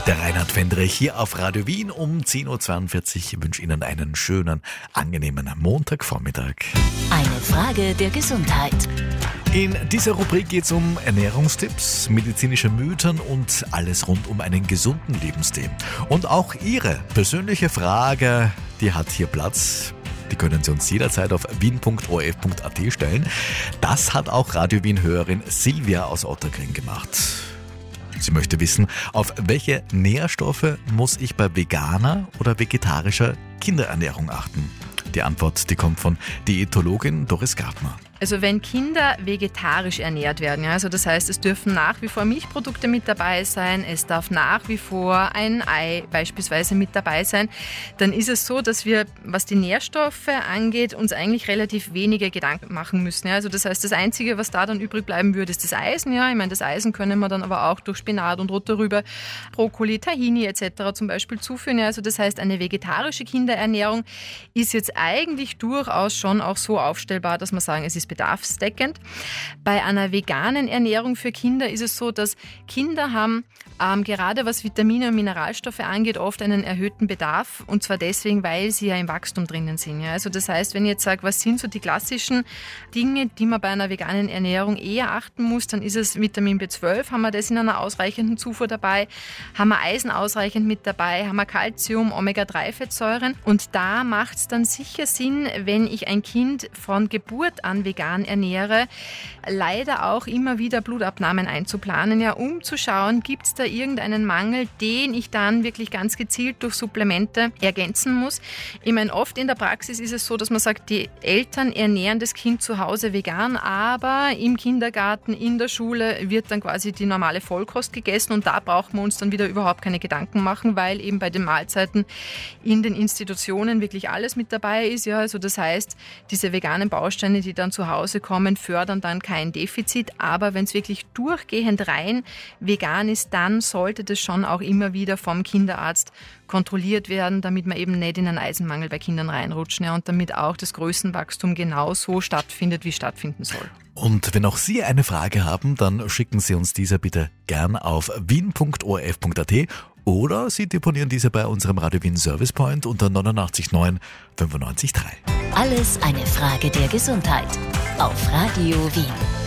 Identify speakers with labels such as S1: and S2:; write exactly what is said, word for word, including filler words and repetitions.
S1: Der Reinhard Fendrich hier auf Radio Wien um zehn Uhr zweiundvierzig. Ich wünsche Ihnen einen schönen, angenehmen Montagvormittag.
S2: Eine Frage der Gesundheit.
S1: In dieser Rubrik geht es um Ernährungstipps, medizinische Mythen und alles rund um einen gesunden Lebensstil. Und auch Ihre persönliche Frage, die hat hier Platz. Die können Sie uns jederzeit auf wien punkt o r f punkt a t stellen. Das hat auch Radio Wien-Hörerin Silvia aus Otterkring gemacht. Sie möchte wissen, auf welche Nährstoffe muss ich bei veganer oder vegetarischer Kinderernährung achten? Die Antwort, die kommt von Diätologin Doris Gartner.
S3: Also wenn Kinder vegetarisch ernährt werden, ja, also das heißt, es dürfen nach wie vor Milchprodukte mit dabei sein, es darf nach wie vor ein Ei beispielsweise mit dabei sein, dann ist es so, dass wir, was die Nährstoffe angeht, uns eigentlich relativ wenige Gedanken machen müssen. Ja. Also das heißt, das Einzige, was da dann übrig bleiben würde, ist das Eisen. Ja. Ich meine, das Eisen können wir dann aber auch durch Spinat und rote Rübe, Brokkoli, Tahini et cetera zum Beispiel zuführen. Ja. Also das heißt, eine vegetarische Kinderernährung ist jetzt eigentlich durchaus schon auch so aufstellbar, dass man sagen, es ist bedarfsdeckend. Bei einer veganen Ernährung für Kinder ist es so, dass Kinder haben ähm, gerade was Vitamine und Mineralstoffe angeht, oft einen erhöhten Bedarf, und zwar deswegen, weil sie ja im Wachstum drinnen sind. Ja. Also das heißt, wenn ich jetzt sage, was sind so die klassischen Dinge, die man bei einer veganen Ernährung eher achten muss, dann ist es Vitamin B zwölf, haben wir das in einer ausreichenden Zufuhr dabei, haben wir Eisen ausreichend mit dabei, haben wir Calcium, Omega drei Fettsäuren, und da macht es dann sicher Sinn, wenn ich ein Kind von Geburt an vegan ernähre, leider auch immer wieder Blutabnahmen einzuplanen, ja, um zu schauen, gibt es da irgendeinen Mangel, den ich dann wirklich ganz gezielt durch Supplemente ergänzen muss. Ich meine, oft in der Praxis ist es so, dass man sagt, die Eltern ernähren das Kind zu Hause vegan, aber im Kindergarten, in der Schule wird dann quasi die normale Vollkost gegessen, und da brauchen wir uns dann wieder überhaupt keine Gedanken machen, weil eben bei den Mahlzeiten in den Institutionen wirklich alles mit dabei ist. Ja, also das heißt, diese veganen Bausteine, die dann zu Hause kommen, fördern dann kein Defizit, aber wenn es wirklich durchgehend rein vegan ist, dann sollte das schon auch immer wieder vom Kinderarzt kontrolliert werden, damit man eben nicht in einen Eisenmangel bei Kindern reinrutschen, ja, und damit auch das Größenwachstum genauso stattfindet, wie stattfinden soll.
S1: Und wenn auch Sie eine Frage haben, dann schicken Sie uns diese bitte gern auf wien punkt o r f punkt a t oder Sie deponieren diese bei unserem Radio Wien Service Point unter neunundachtzig neun fünfundneunzig drei.
S2: Alles eine Frage der Gesundheit auf Radio Wien.